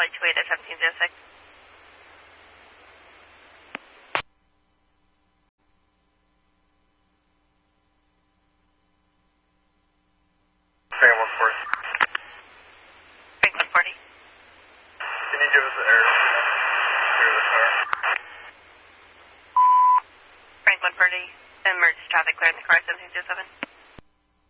Charlie 28 at 1706. Frank 140. Frank 140. Can you give us the air of the car? Frank 140, emergency traffic clear in the car 1707.